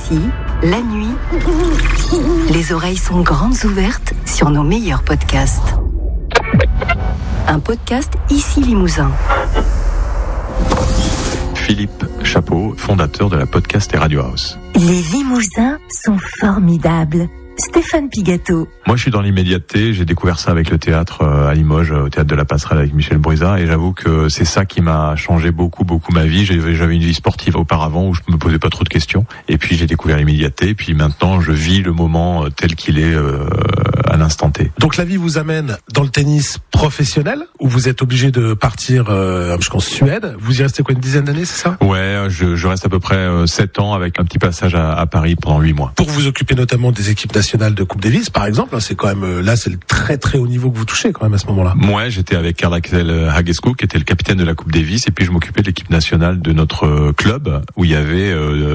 Ici, la nuit, les oreilles sont grandes ouvertes sur nos meilleurs podcasts. Un podcast Ici Limousin. Philippe Chapeau, fondateur de la podcast et Radio House. Les Limousins sont formidables. Stéphane Pigato. Moi, je suis dans l'immédiateté. J'ai découvert ça avec le théâtre à Limoges, au théâtre de la Passerelle avec Michel Brizat, et j'avoue que c'est ça qui m'a changé beaucoup ma vie. J'avais une vie sportive auparavant où je me posais pas trop de questions, et puis j'ai découvert l'immédiateté. Et puis maintenant, je vis le moment tel qu'il est à l'instant T. Donc la vie vous amène dans le tennis professionnel, où vous êtes obligé de partir, je pense, Suède. Vous y restez quoi, une dizaine d'années, c'est ça? Ouais, je reste à peu près 7 ans avec un petit passage à Paris pendant 8 mois. Pour vous occuper notamment des équipes nationales de Coupe Davis, par exemple, c'est quand même là, c'est le très très haut niveau que vous touchez quand même à ce moment-là. Moi, j'étais avec Karl Axel Hagesco, qui était le capitaine de la Coupe Davis, et puis je m'occupais de l'équipe nationale de notre club, où il y avait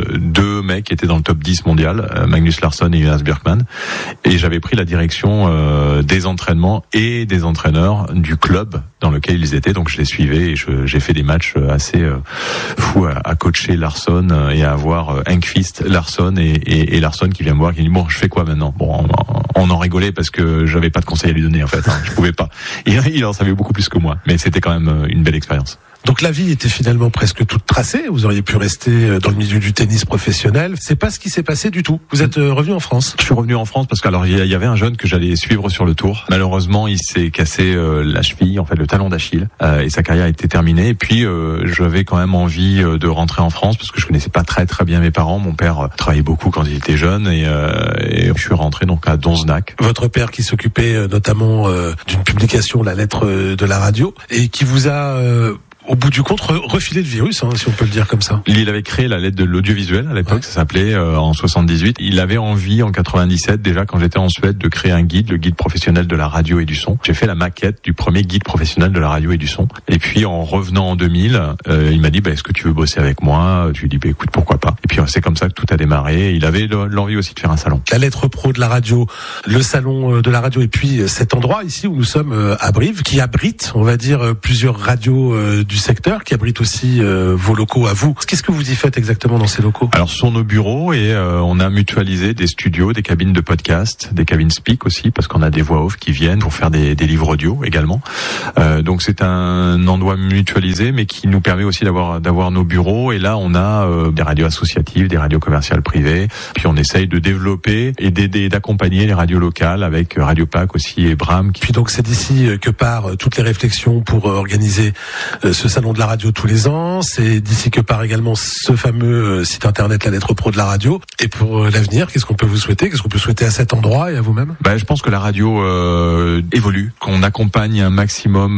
2 mecs qui étaient dans le top 10 mondial, Magnus Larsson et Jonas Björkman, et j'avais pris la direction des entraînements et des entraîneurs du club dans lequel ils étaient, donc je les suivais et j'ai fait des matchs assez fous à coacher Larsson et à avoir Engqvist, Larsson et Larsson qui vient me voir, qui dit bon, je fais quoi maintenant? Bon, on en rigolait parce que j'avais pas de conseils à lui donner en fait, je pouvais pas. Il en savait beaucoup plus que moi, mais c'était quand même une belle expérience. Donc la vie était finalement presque toute tracée. Vous auriez pu rester dans le milieu du tennis professionnel. C'est pas ce qui s'est passé du tout. Vous êtes revenu en France. Je suis revenu en France parce que alors il y avait un jeune que j'allais suivre sur le tour. Malheureusement, il s'est cassé la cheville, en fait le talon d'Achille, et sa carrière a été terminée. Et puis j'avais quand même envie de rentrer en France parce que je connaissais pas très bien mes parents. Mon père travaillait beaucoup quand il était jeune et je suis rentré donc à Donzenac. Votre père qui s'occupait notamment d'une publication, La Lettre de la radio, et qui vous a au bout du compte, refilé le virus, si on peut le dire comme ça. Il avait créé la lettre de l'audiovisuel à l'époque, ouais. Ça s'appelait en 78. Il avait envie en 97 déjà, quand j'étais en Suède, de créer un guide, le guide professionnel de la radio et du son. J'ai fait la maquette du premier guide professionnel de la radio et du son. Et puis en revenant en 2000, il m'a dit est-ce que tu veux bosser avec moi? Je lui ai dit écoute, pourquoi pas. Et puis c'est comme ça que tout a démarré. Il avait l'envie aussi de faire un salon. La lettre pro de la radio, le salon de la radio, et puis cet endroit ici où nous sommes à Brive, qui abrite, on va dire, plusieurs radios du secteur, qui abrite aussi vos locaux à vous. Qu'est-ce que vous y faites exactement dans ces locaux? Alors ce sont nos bureaux et on a mutualisé des studios, des cabines de podcast, des cabines speak aussi, parce qu'on a des voix off qui viennent pour faire des livres audio également. Donc c'est un endroit mutualisé, mais qui nous permet aussi d'avoir nos bureaux. Et là on a des radios associatives, des radios commerciales privées. Puis on essaye de développer et d'aider, d'accompagner les radios locales avec Radio Pac aussi et Bram. Puis donc c'est d'ici que part toutes les réflexions pour organiser ce salon de la radio tous les ans. C'est d'ici que part également ce fameux site internet La Lettre Pro de la radio. Et pour l'avenir, qu'est-ce qu'on peut vous souhaiter? Qu'est-ce qu'on peut souhaiter à cet endroit et à vous-même? Je pense que la radio évolue, qu'on accompagne un maximum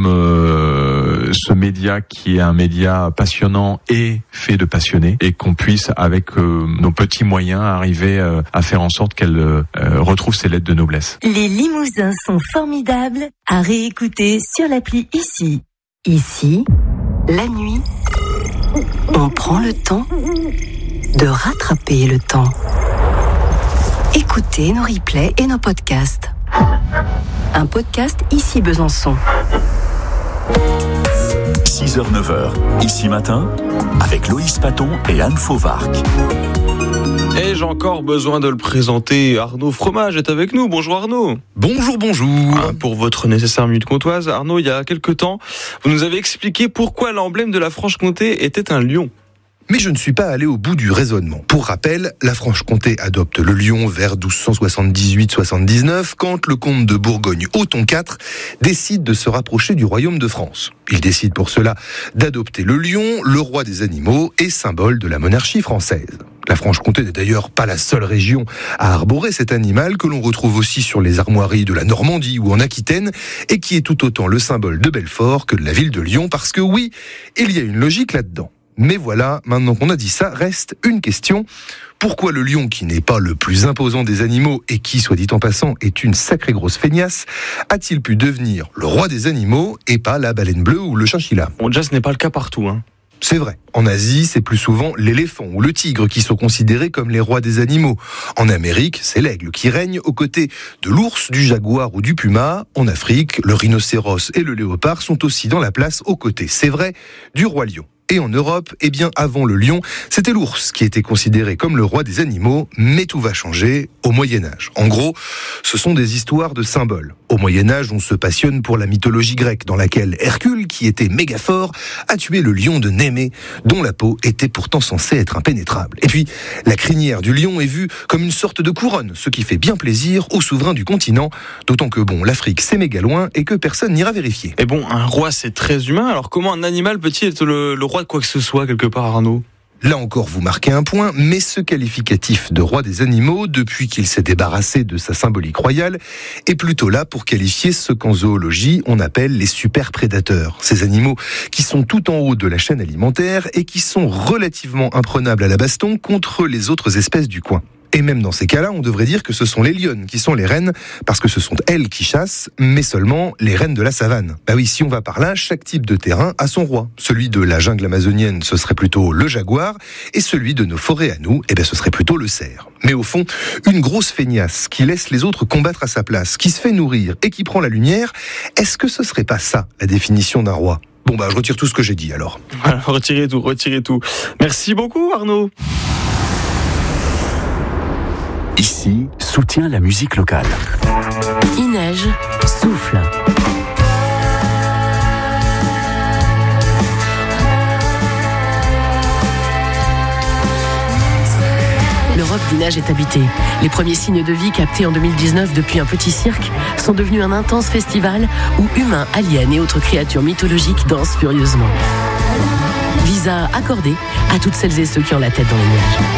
ce média qui est un média passionnant et fait de passionnés, et qu'on puisse avec nos petits moyens arriver à faire en sorte qu'elle retrouve ses lettres de noblesse. Les Limousins sont formidables, à réécouter sur l'appli Ici. Ici, la nuit, on prend le temps de rattraper le temps. Écoutez nos replays et nos podcasts. Un podcast Ici Besançon. 6h, 9h, Ici Matin, avec Loïs Paton et Anne Fauvarc. Ai-je encore besoin de le présenter? Arnaud Fromage est avec nous. Bonjour Arnaud. Bonjour. Pour votre nécessaire minute comtoise, Arnaud, il y a quelques temps, vous nous avez expliqué pourquoi l'emblème de la Franche-Comté était un lion. Mais je ne suis pas allé au bout du raisonnement. Pour rappel, la Franche-Comté adopte le lion vers 1278-79, quand le comte de Bourgogne, Othon IV, décide de se rapprocher du royaume de France. Il décide pour cela d'adopter le lion, le roi des animaux et symbole de la monarchie française. La Franche-Comté n'est d'ailleurs pas la seule région à arborer cet animal, que l'on retrouve aussi sur les armoiries de la Normandie ou en Aquitaine, et qui est tout autant le symbole de Belfort que de la ville de Lyon, parce que oui, il y a une logique là-dedans. Mais voilà, maintenant qu'on a dit ça, reste une question. Pourquoi le lion, qui n'est pas le plus imposant des animaux et qui, soit dit en passant, est une sacrée grosse feignasse, a-t-il pu devenir le roi des animaux et pas la baleine bleue ou le chinchilla? Bon, déjà, ce n'est pas le cas partout, C'est vrai. En Asie, c'est plus souvent l'éléphant ou le tigre qui sont considérés comme les rois des animaux. En Amérique, c'est l'aigle qui règne aux côtés de l'ours, du jaguar ou du puma. En Afrique, le rhinocéros et le léopard sont aussi dans la place aux côtés, c'est vrai, du roi lion. Et en Europe, eh bien avant le lion, c'était l'ours qui était considéré comme le roi des animaux, mais tout va changer au Moyen-Âge. En gros, ce sont des histoires de symboles. Au Moyen-Âge, on se passionne pour la mythologie grecque, dans laquelle Hercule, qui était méga fort, a tué le lion de Némée, dont la peau était pourtant censée être impénétrable. Et puis, la crinière du lion est vue comme une sorte de couronne, ce qui fait bien plaisir aux souverains du continent, d'autant que l'Afrique c'est méga loin et que personne n'ira vérifier. Et bon, un roi c'est très humain, alors comment un animal peut-il être le roi de quoi que ce soit quelque part, Arnaud ? Là encore, vous marquez un point, mais ce qualificatif de roi des animaux, depuis qu'il s'est débarrassé de sa symbolique royale, est plutôt là pour qualifier ce qu'en zoologie on appelle les super-prédateurs. Ces animaux qui sont tout en haut de la chaîne alimentaire et qui sont relativement imprenables à la baston contre les autres espèces du coin. Et même dans ces cas-là, on devrait dire que ce sont les lionnes qui sont les reines, parce que ce sont elles qui chassent, mais seulement les reines de la savane. Bah oui, si on va par là, chaque type de terrain a son roi. Celui de la jungle amazonienne, ce serait plutôt le jaguar, et celui de nos forêts à nous, ce serait plutôt le cerf. Mais au fond, une grosse feignasse qui laisse les autres combattre à sa place, qui se fait nourrir et qui prend la lumière, est-ce que ce serait pas ça, la définition d'un roi ? Je retire tout ce que j'ai dit alors. Voilà, retirez tout. Merci beaucoup, Arnaud. Ici, soutient la musique locale. Il neige, souffle. L'Europe du neige est habitée. Les premiers signes de vie captés en 2019 depuis un petit cirque sont devenus un intense festival où humains, aliens et autres créatures mythologiques dansent furieusement. Visa accordé à toutes celles et ceux qui ont la tête dans les nuages.